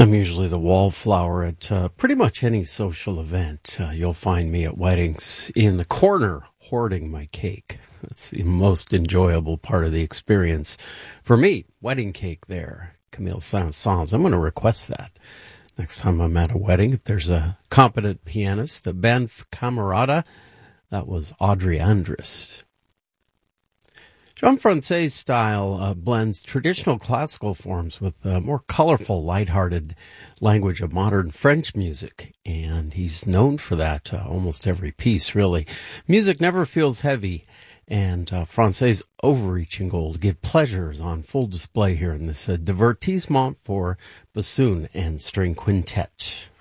I'm usually the wallflower at pretty much any social event. You'll find me at weddings in the corner hoarding my cake. That's the most enjoyable part of the experience. For me, wedding cake there. Camille Saint-Saëns. I'm going to request that next time I'm at a wedding. If there's a competent pianist, a Banff Camerata, that was Audrey Andrus. Jean France's style blends traditional classical forms with more colorful, lighthearted language of modern French music, and he's known for that almost every piece, really. Music never feels heavy, and France's overreaching goal to give pleasures on full display here in this divertissement for bassoon and string quintet.